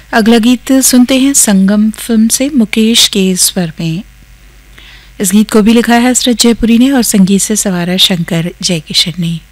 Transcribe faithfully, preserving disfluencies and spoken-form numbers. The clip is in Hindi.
अगला गीत सुनते हैं संगम फिल्म से मुकेश के स्वर में। इस गीत को भी लिखा है हसरत जयपुरी ने और संगीत से सवारा शंकर जयकिशन ने।